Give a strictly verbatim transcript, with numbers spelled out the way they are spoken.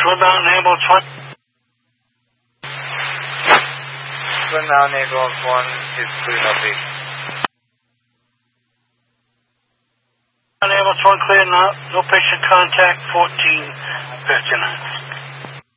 Twin Mountain Ambulance one. Twin Mountain Ambulance one is clear, no big. Ambulance one clear, no, no patient contact, fourteen fifty-nine.